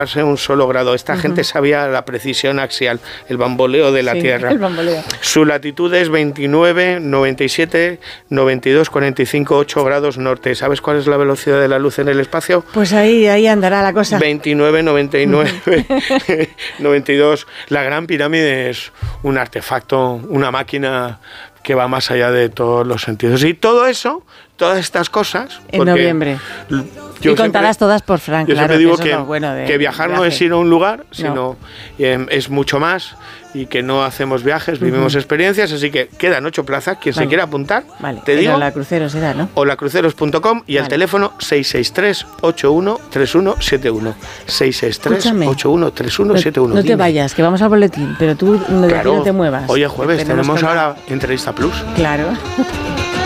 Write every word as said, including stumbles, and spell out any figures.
un solo grado. Esta uh-huh. gente sabía la precisión axial, el bamboleo de la sí, Tierra. El bamboleo. Su latitud es veintinueve, noventa y siete, noventa y dos, cuarenta y cinco, ocho grados norte. ¿Sabes cuál es la velocidad de la luz en el espacio? Pues ahí, ahí andará la cosa. veintinueve, noventa y nueve, noventa y dos. La Gran Pirámide es un artefacto, una máquina que va más allá de todos los sentidos. Y todo eso, todas estas cosas... En noviembre. Y contarás todas por Fran, yo claro. Yo siempre digo que, que, es lo bueno de que viajar viaje. no es ir a un lugar, sino no. eh, es mucho más, y que no hacemos viajes, vivimos uh-huh. experiencias, así que quedan ocho plazas. Quien vale. se quiera apuntar, vale. te digo... la Cruceros será, ¿no? Olacruceros punto com y vale. el teléfono seis seis tres, ocho uno tres uno siete uno. seis seis tres, ocho uno tres uno siete uno. No, no te vayas, que vamos al boletín, pero tú no, claro. no te muevas. Hoy es jueves, tenemos, tenemos ahora Entrevista Plus. Claro.